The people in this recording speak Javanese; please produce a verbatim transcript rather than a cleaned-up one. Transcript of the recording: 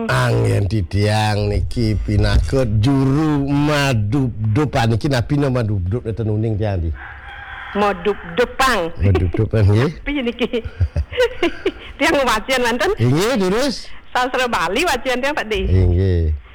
Angin didiang niki pinakut juru madub-dupan niki napina madub-dub tenuning tiang di. Madub-dupang. Madub-dupan nggih. Piye niki? Tiang wacian wonten? Nggih, terus Sastra Bali wacian tiang Pak Di. nggih.